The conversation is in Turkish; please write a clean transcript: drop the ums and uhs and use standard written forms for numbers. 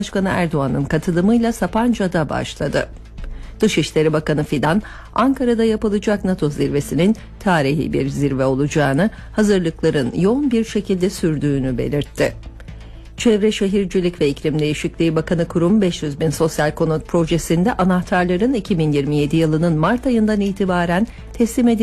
Cumhurbaşkanı Erdoğan'ın katılımıyla Sapanca'da başladı. Dışişleri Bakanı Fidan, Ankara'da yapılacak NATO zirvesinin tarihi bir zirve olacağını, hazırlıkların yoğun bir şekilde sürdüğünü belirtti. Çevre Şehircilik ve İklim Değişikliği Bakanı Kurum, 500 bin sosyal konut projesinde anahtarların 2027 yılının Mart ayından itibaren teslim edilmesi